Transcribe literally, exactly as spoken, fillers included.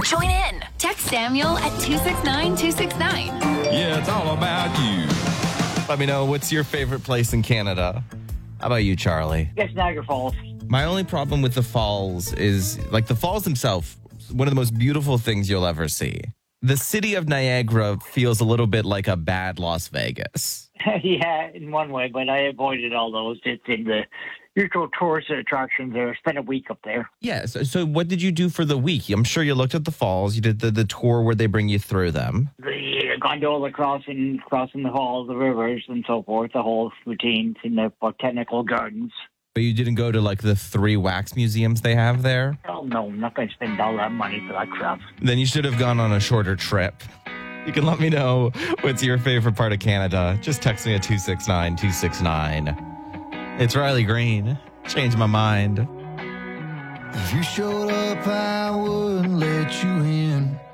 Join in. Text Samuel at two six nine two six nine. Yeah, it's all about you. Let me know, what's your favorite place in Canada? How about you, Charlie? Yes, Niagara Falls. My only problem with the falls is, like, the falls themselves, one of the most beautiful things you'll ever see. The city of Niagara feels a little bit like a bad Las Vegas. Yeah, in one way, but I avoided all those. It's in the usual tourist attractions there. Spent a week up there. Yeah, so, so what did you do for the week? I'm sure you looked at the falls. You did the, the tour where they bring you through them. The gondola crossing, crossing the falls, the rivers, and so forth. The whole routines in the botanical gardens. But you didn't go to, like, the three wax museums they have there? Oh, no, I'm not going to spend all that money for that crap. Then you should have gone on a shorter trip. You can let me know what's your favorite part of Canada. Just text me at two six nine two six nine. It's Riley Green. Change my mind. If you showed up, I wouldn't let you in.